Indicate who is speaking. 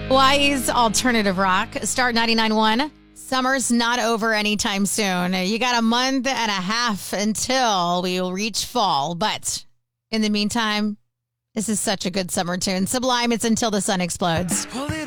Speaker 1: Hawaii's alternative rock, Start 99.1. Summer's not over anytime soon. You got a month and a half until we will reach fall. But in the meantime, this is such a good summer tune. Sublime, it's Until the Sun Explodes.